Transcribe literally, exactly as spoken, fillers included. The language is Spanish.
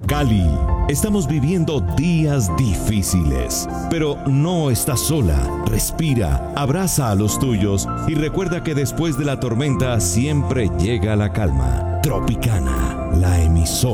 Cali, estamos viviendo días difíciles, pero no estás sola. Respira, abraza a los tuyos y recuerda que después de la tormenta siempre llega la calma. Tropicana, la emisora.